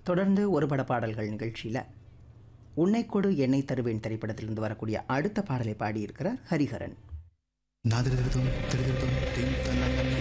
தொடர்ந்து ஒரு பட பாடல்கள் நிகழ்ச்சியில் உன்னை கொடு என்னை தருவேன் திரைப்படத்திலிருந்து வரக்கூடிய அடுத்த பாடலை பாடியிருக்கிறார் ஹரிஹரன். நாதிருதும் திருதும் தீம் தன்னங்கனி